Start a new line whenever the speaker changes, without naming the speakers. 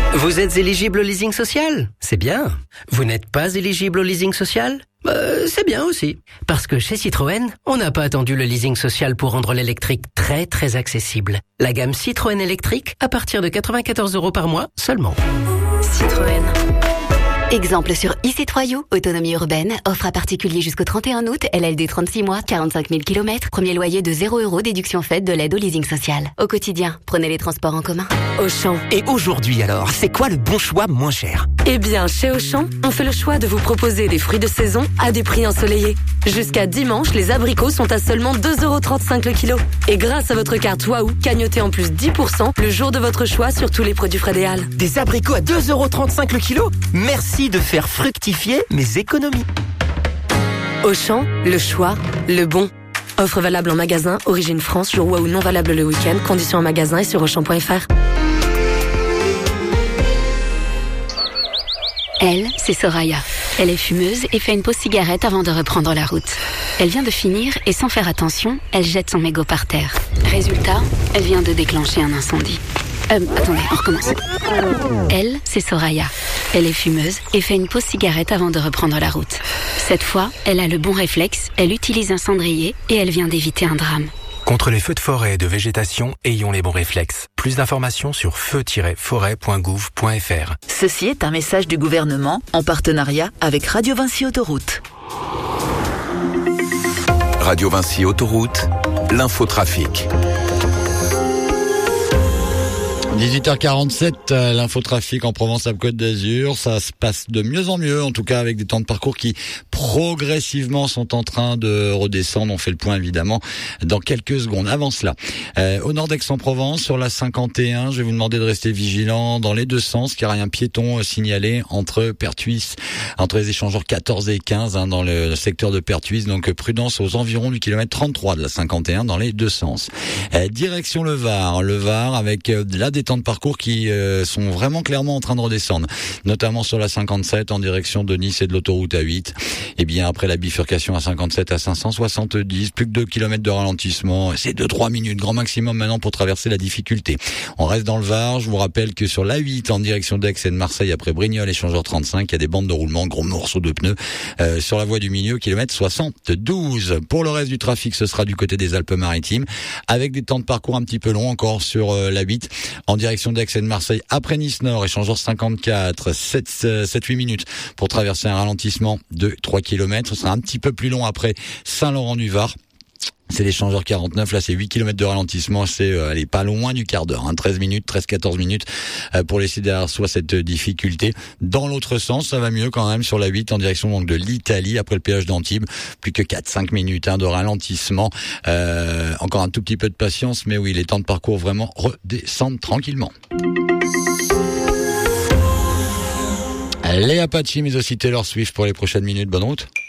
Vous êtes éligible au leasing social? C'est bien. Vous n'êtes pas éligible au leasing social? C'est bien aussi. Parce que chez Citroën, on n'a pas attendu le leasing social pour rendre l'électrique très très accessible. La gamme Citroën électrique à partir de 94 € par mois seulement.
Citroën. Exemple sur e-C3U, autonomie urbaine, offre à particulier jusqu'au 31 août, LLD 36 mois, 45 000 km, premier loyer de 0 €, déduction faite de l'aide au leasing social. Au quotidien, prenez les transports en commun.
Auchan.
Et aujourd'hui alors, c'est quoi le bon choix moins cher?
Eh bien, chez Auchan, on fait le choix de vous proposer des fruits de saison à des prix ensoleillés. Jusqu'à dimanche, les abricots sont à seulement 2,35 € le kilo. Et grâce à votre carte Waouh, cagnotez en plus 10% le jour de votre choix sur tous les produits Frédéal.
Des abricots à 2,35 € le kilo? Merci de faire fructifier mes économies.
Auchan, le choix, le bon. Offre valable en magasin, origine France, jour Waouh non valable le week-end, conditions en magasin et sur Auchan.fr.
Elle, c'est Soraya. Elle est fumeuse et fait une pause cigarette avant de reprendre la route. Elle vient de finir et sans faire attention, elle jette son mégot par terre. Résultat, elle vient de déclencher un incendie. Attendez, on recommence. Elle, c'est Soraya. Elle est fumeuse et fait une pause cigarette avant de reprendre la route. Cette fois, elle a le bon réflexe, elle utilise un cendrier et elle vient d'éviter un drame.
Contre les feux de forêt et de végétation, ayons les bons réflexes. Plus d'informations sur feu-forêt.gouv.fr.
Ceci est un message du gouvernement en partenariat avec Radio Vinci Autoroute.
Radio Vinci Autoroute, l'infotrafic.
18h47, l'infotrafic en Provence-Alpes-Côte d'Azur, ça se passe de mieux en mieux, en tout cas avec des temps de parcours qui progressivement sont en train de redescendre. On fait le point évidemment dans quelques secondes. Avant cela, au nord d'Aix-en-Provence, sur la 51, je vais vous demander de rester vigilant dans les deux sens, car il y a un piéton signalé entre Pertuis, entre les échangeurs 14 et 15, dans le secteur de Pertuis, donc prudence aux environs du kilomètre 33 de la 51 dans les deux sens. Direction le Var avec là des temps de parcours qui sont vraiment clairement en train de redescendre, notamment sur la 57 en direction de Nice et de l'autoroute A8. Et bien après la bifurcation à 57 à 570, plus que 2 km de ralentissement, c'est 2-3 minutes grand maximum maintenant pour traverser la difficulté. On reste dans le Var, je vous rappelle que sur l'A8 en direction d'Aix et de Marseille après Brignoles échangeur 35, il y a des bandes de roulement, gros morceaux de pneus sur la voie du milieu, kilomètre 72. Pour le reste du trafic, ce sera du côté des Alpes-Maritimes avec des temps de parcours un petit peu longs encore sur l'A8 en direction d'Aix et de Marseille après Nice Nord, échangeur 54, 7-8 minutes pour traverser un ralentissement de 3 km. Ce sera un petit peu plus long après Saint-Laurent-du-Var. C'est l'échangeur 49, là c'est 8 km de ralentissement, elle est pas loin du quart d'heure, 13-14 minutes pour laisser derrière soi cette difficulté. Dans l'autre sens, ça va mieux quand même sur la 8 en direction donc de l'Italie après le péage d'Antibes, plus que 4-5 minutes de ralentissement. Encore un tout petit peu de patience, mais oui, les temps de parcours vraiment redescendent tranquillement. Les Apache mais aussi Taylor Swift pour les prochaines minutes, bonne route.